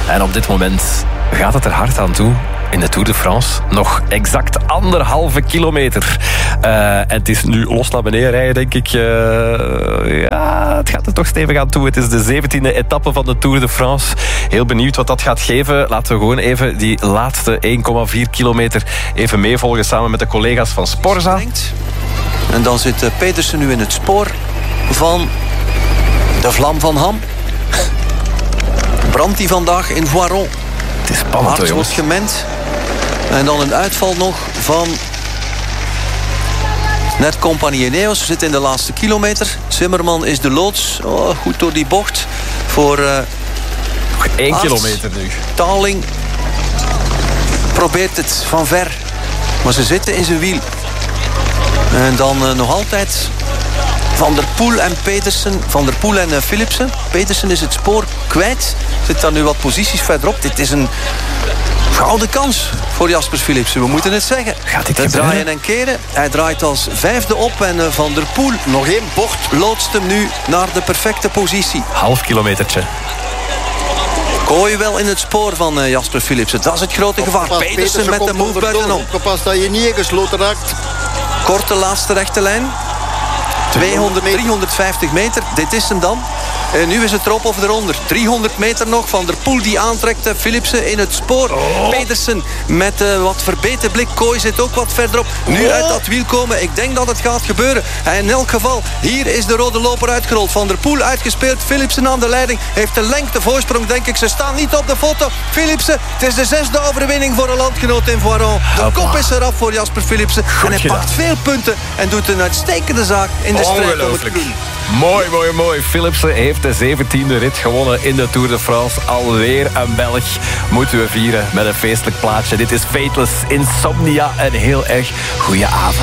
En op dit moment gaat het er hard aan toe in de Tour de France. Nog exact 1,5 kilometer. En het is nu los naar beneden rijden, denk ik. Het gaat er toch stevig aan toe. Het is de 17e etappe van de Tour de France. Heel benieuwd wat dat gaat geven. Laten we gewoon even die laatste 1,4 kilometer even meevolgen samen met de collega's van Sporza. En dan zit Petersen nu in het spoor van de Vlam van Ham. Brandt hij vandaag in Voiron. Het is spannend, Hart wordt gemend. En dan een uitval nog van net Compagnie Ineos. We zitten in de laatste kilometer. Zimmerman is de loods. Goed door die bocht. Voor nog 1 kilometer nu. Taling probeert het van ver. Maar ze zitten in zijn wiel. En dan nog altijd Van der Poel en Petersen. Van der Poel en Philipsen. Petersen is het spoor kwijt. Zit daar nu wat posities verderop. Dit is een gouden kans voor Jasper Philipsen. We moeten het zeggen. Gaat dit het gebeuren? draaien en keren. Hij draait als 5e op. En Van der Poel, nog 1 bocht, loodst hem nu naar de perfecte positie. Half kilometertje. Kooi wel in het spoor van Jasper Philipsen. Dat is het grote gevaar. Petersen met de move buitenom. Pas dat je niet gesloten raakt. Korte laatste rechte lijn. 350 meter. Dit is hem dan. Nu is het erop of eronder. 300 meter nog. Van der Poel die aantrekt. Philipsen in het spoor. Petersen met wat verbeten blik. Kooi zit ook wat verderop. Nu uit dat wiel komen. Ik denk dat het gaat gebeuren. In elk geval, hier is de rode loper uitgerold. Van der Poel uitgespeeld. Philipsen aan de leiding. Heeft de lengte voorsprong, denk ik. Ze staan niet op de foto. Philipsen, het is de 6e overwinning voor een landgenoot in Voiron. De kop is eraf voor Jasper Philipsen. En hij pakt veel punten. En doet een uitstekende zaak in de strijd om het groen. Mooi. Philipsen heeft de 17e rit gewonnen in de Tour de France. Alweer een Belg. Moeten we vieren met een feestelijk plaatje. Dit is Fateless Insomnia. Een heel erg goede avond.